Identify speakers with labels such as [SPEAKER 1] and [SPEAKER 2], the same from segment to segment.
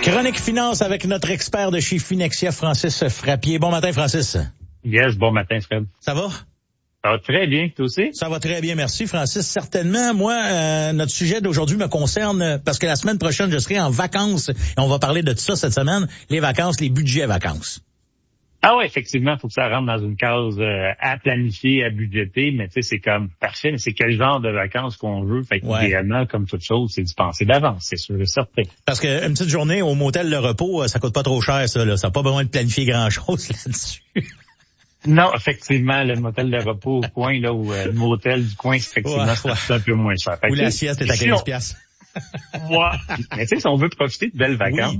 [SPEAKER 1] Chronique Finance avec notre expert de chez Finexia, Francis Frappier. Bon matin, Francis.
[SPEAKER 2] Yes, bon matin, Fred.
[SPEAKER 1] Ça va?
[SPEAKER 2] Ça va très bien, toi aussi?
[SPEAKER 1] Ça va très bien, merci, Francis. Certainement, moi, notre sujet d'aujourd'hui me concerne parce que la semaine prochaine, je serai en vacances et on va parler de tout ça cette semaine, les vacances, les budgets vacances.
[SPEAKER 2] Ah ouais, effectivement, il faut que ça rentre dans une case à planifier, à budgéter, mais tu sais, c'est comme parfait, mais c'est quel genre de vacances qu'on veut. Fait qu'idéalement, comme toute chose, c'est dispensé d'avance, c'est sûr et certain.
[SPEAKER 1] Parce qu'une petite journée au motel Le Repos, ça coûte pas trop cher, ça, là. Ça n'a pas besoin de planifier grand-chose là-dessus.
[SPEAKER 2] Non, effectivement, le motel de repos au coin, là, ou le motel du coin, effectivement, c'est un peu moins cher.
[SPEAKER 1] Ou la sieste est à 15 piastres.
[SPEAKER 2] Ouais. Mais tu sais, si on veut profiter de belles vacances,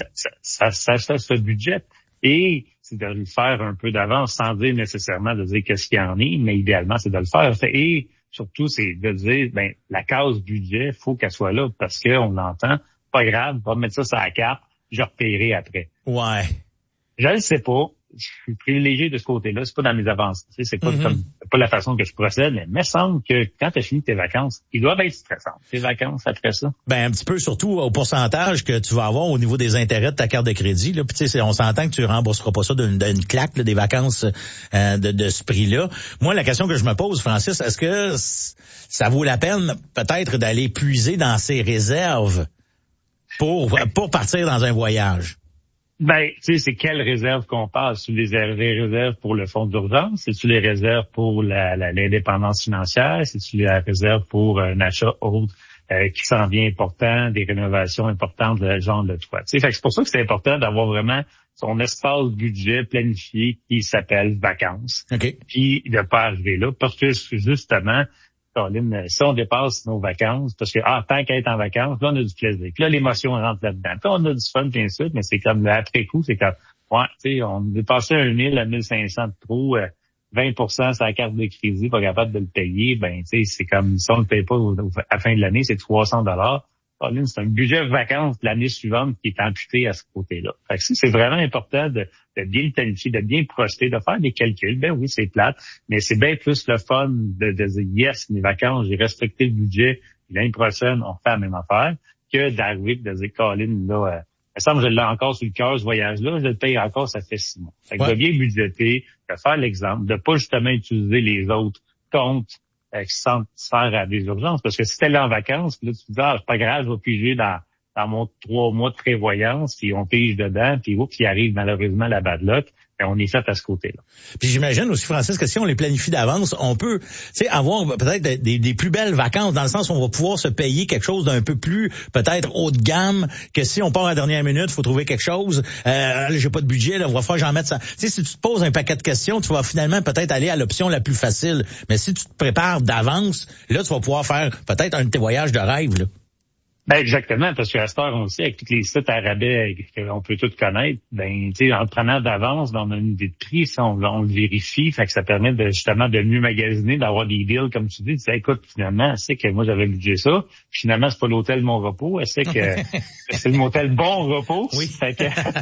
[SPEAKER 2] ça se budget. Et c'est de le faire un peu d'avance sans dire nécessairement de dire qu'est-ce qu'il y en est, mais idéalement, c'est de le faire. Et surtout, c'est de dire, la case budget, faut qu'elle soit là parce qu'on l'entend. Pas grave, on va mettre ça sur la carte, je repayerai après.
[SPEAKER 1] Ouais.
[SPEAKER 2] Je ne sais pas. Je suis privilégié de ce côté-là. C'est pas dans mes avances. C'est pas pas la façon que je procède, mais il me semble que quand tu as fini tes vacances, ils doivent être stressants. Tes vacances après ça.
[SPEAKER 1] Un petit peu, surtout au pourcentage que tu vas avoir au niveau des intérêts de ta carte de crédit. Là. Puis tu sais, on s'entend que tu rembourseras pas ça d'une claque, là, des vacances de ce prix-là. Moi, la question que je me pose, Francis, est-ce que ça vaut la peine peut-être d'aller puiser dans ses réserves pour partir dans un voyage?
[SPEAKER 2] Tu sais, c'est quelles réserves qu'on parle? C'est les réserves pour le fonds d'urgence? C'est-tu les réserves pour l'indépendance financière? C'est-tu les réserves pour un achat autre qui s'en vient important, des rénovations importantes de genre de toit? Tu sais, fait que c'est pour ça que c'est important d'avoir vraiment son espace budget planifié qui s'appelle vacances.
[SPEAKER 1] Okay.
[SPEAKER 2] Puis de pas arriver là, parce que justement, Caroline, si on dépasse nos vacances, parce que tant qu'à être en vacances, là, on a du plaisir. Puis là, l'émotion rentre là-dedans. Puis on a du fun, bien sûr, mais c'est comme l'après-coup, c'est comme, tu sais, on dépassait 1 000 à 1500 de trop, 20% sur la carte de crédit, pas capable de le payer, tu sais, c'est comme, si on ne le paye pas à la fin de l'année, c'est 300 $. Caroline, c'est un budget de vacances de l'année suivante qui est amputé à ce côté-là. Fait que c'est vraiment important de bien le planifier, de bien projeter, de faire des calculs. Oui, c'est plate, mais c'est bien plus le fun de dire yes, mes vacances, j'ai respecté le budget, puis l'année prochaine, on fait la même affaire, que d'arriver et de dire, Caroline, là, il me semble que je l'ai encore sur le cœur, ce voyage-là, je le paye encore, ça fait 6 mois. Fait que de bien budgéter, de faire l'exemple, de pas justement utiliser les autres comptes qui sont faire à des urgences. Parce que si t'es là en vacances, puis là, tu te dis, c'est pas grave, je vais piger dans mon 3 mois de prévoyance, puis on pige dedans, puis il arrive malheureusement la bad luck, et on est fait à ce côté-là.
[SPEAKER 1] Puis j'imagine aussi, Francis, que si on les planifie d'avance, on peut, avoir peut-être des plus belles vacances, dans le sens où on va pouvoir se payer quelque chose d'un peu plus, peut-être, haut de gamme, que si on part à la dernière minute, faut trouver quelque chose, j'ai pas de budget, là, on va faire, j'en mettre ça. Tu sais, si tu te poses un paquet de questions, tu vas finalement peut-être aller à l'option la plus facile. Mais si tu te prépares d'avance, là, tu vas pouvoir faire peut-être un de tes voyages de rêve, là.
[SPEAKER 2] Exactement, parce qu'à cette heure, on sait, avec tous les sites à rabais qu'on peut tous connaître, tu sais, en le prenant d'avance, on a une idée de prix, ça, on le vérifie, fait que ça permet justement de mieux magasiner, d'avoir des deals, comme tu dis, tu sais, écoute, finalement, c'est que moi, j'avais budget ça, puis finalement, c'est pas l'hôtel Mon Repos, c'est que c'est le motel Bon Repos.
[SPEAKER 1] Oui.
[SPEAKER 2] Fait que,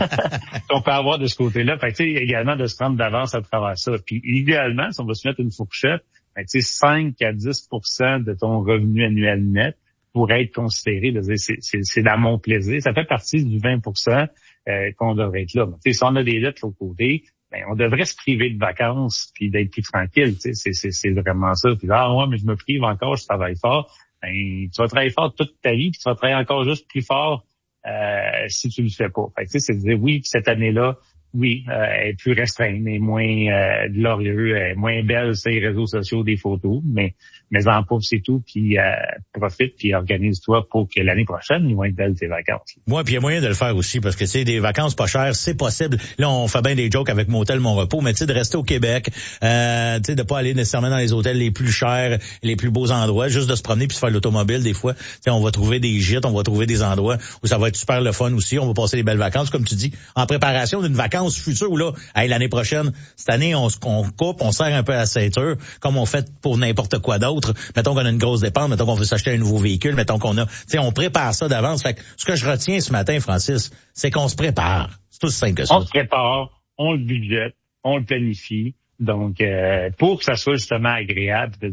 [SPEAKER 2] on peut avoir de ce côté-là. Fait que, tu sais, également, de se prendre d'avance à travers ça. Puis, idéalement, si on va se mettre une fourchette, tu sais, 5 à 10% de ton revenu annuel net, pourrait être considéré de dire c'est dans mon plaisir. Ça fait partie du 20% qu'on devrait être là. Si on a des dettes de l'autre côté, on devrait se priver de vacances puis d'être plus tranquille. C'est vraiment ça. Puis mais je me prive encore, je travaille fort. Tu vas travailler fort toute ta vie, puis tu vas travailler encore juste plus fort si tu le fais pas. Fait que c'est de dire oui, cette année-là, oui, elle est plus restreinte, mais moins glorieux, moins belle sur les réseaux sociaux, des photos, mais en pauvre, c'est tout, puis profite, puis organise-toi pour que l'année prochaine, ils vont être belles tes vacances.
[SPEAKER 1] Moi, puis il y a moyen de le faire aussi, parce que c'est des vacances pas chères, c'est possible. Là, on fait bien des jokes avec Motel Mon Repos, mais tu sais, de rester au Québec, tu sais, de pas aller nécessairement dans les hôtels les plus chers, les plus beaux endroits, juste de se promener puis se faire l'automobile des fois. Tu sais, on va trouver des gîtes, on va trouver des endroits où ça va être super le fun aussi, on va passer des belles vacances, comme tu dis, en préparation d'une vacance future où là, l'année prochaine, cette année, on coupe, on serre un peu à la ceinture, comme on fait pour n'importe quoi d'autre. Mettons qu'on a une grosse dépense, mettons qu'on veut s'acheter un nouveau véhicule, mettons qu'on a, tu sais, on prépare ça d'avance. Fait que ce que je retiens ce matin, Francis, c'est qu'on se prépare. C'est aussi simple que ça.
[SPEAKER 2] On se prépare, on le budgète, on le planifie. Donc, pour que ça soit justement agréable,